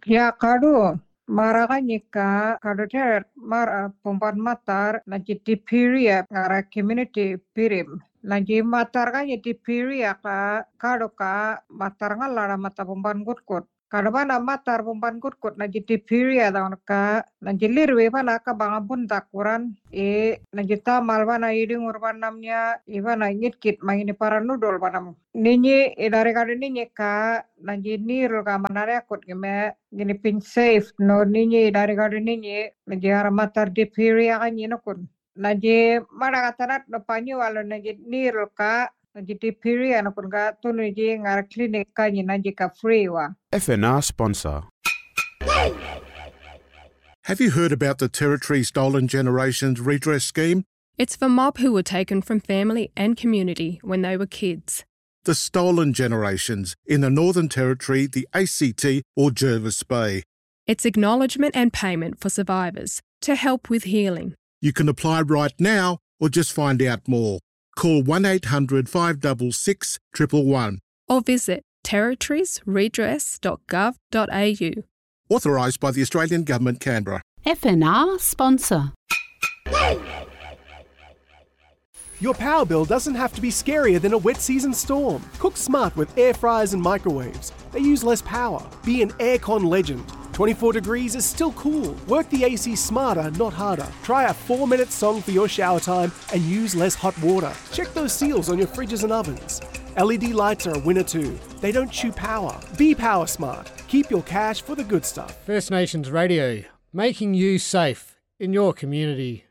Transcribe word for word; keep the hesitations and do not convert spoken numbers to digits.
Ya kadu maraganyika kadu ter mar pompan matar nanti dipiri ya ngara community pirim. Nanti matar kan dipiri ya ka kadu ka matar ngalara mata pompan kutkut. Kadu mana matar pompan kutkut nanti dipiri ya daun ka nanti lirwe mana ka bangabun takuran e nanti tamal mana iding urban namnya ibana nyitkit maini para nudol panam. Ninyi idare kadu ninyi ka nanti nirul ka manare akut gime gini pin safe no ninyi dari kadu ninyi nanti hara matar dipiri ya kan yinokun. Nanti mana katarat no panyu walo nanti nirul ka nanti dipiri ya nokun ka tunu ji ngar klinik ka nyi nanti ka free wa. F N R sponsor. Have you heard about the Territory Stolen Generations Redress Scheme? It's for mob who were taken from family and community when they were kids. The Stolen Generations in the Northern Territory, the A C T or Jervis Bay. It's acknowledgement and payment for survivors to help with healing. You can apply right now or just find out more. Call one eight hundred five six six, one one one. Or visit territories redress dot gov dot a u. Authorised by the Australian Government, Canberra. F N R sponsor. Your power bill doesn't have to be scarier than a wet season storm. Cook smart with air fryers and microwaves. They use less power. Be an aircon legend. twenty-four degrees is still cool. Work the A C smarter, not harder. Try a four minute song for your shower time and use less hot water. Check those seals on your fridges and ovens. L E D lights are a winner too. They don't chew power. Be power smart. Keep your cash for the good stuff. First Nations Radio, making you safe in your community.